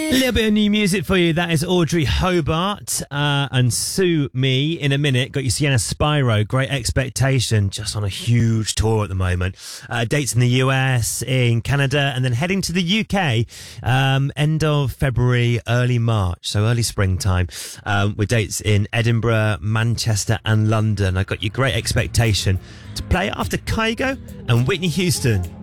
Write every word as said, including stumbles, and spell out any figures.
A little bit of new music for you. That is Audrey Hobart uh, and Sue Me. In a minute, got you Sienna Spyro, Great Expectation, just on a huge tour at the moment. Uh, dates in the U S, in Canada, and then heading to the U K um, end of February, early March, so early springtime, um, with dates in Edinburgh, Manchester and London. I got you Great Expectation to play after Kygo and Whitney Houston.